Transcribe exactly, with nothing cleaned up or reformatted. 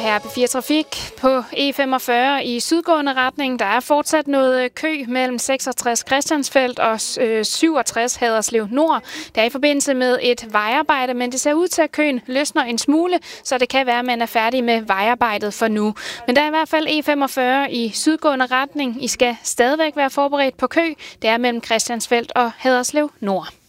her P fire Trafik på E femogfyrre i sydgående retning. Der er fortsat noget kø mellem seksogtres Christiansfeld og syvogtres Haderslev Nord. Det er i forbindelse med et vejarbejde, men det ser ud til, at køen løsner en smule, så det kan være, at man er færdig med vejarbejdet for nu. Men der er i hvert fald E femogfyrre i sydgående retning. I skal stadigvæk være forberedt på kø. Det er mellem Christiansfeld og Haderslev Nord.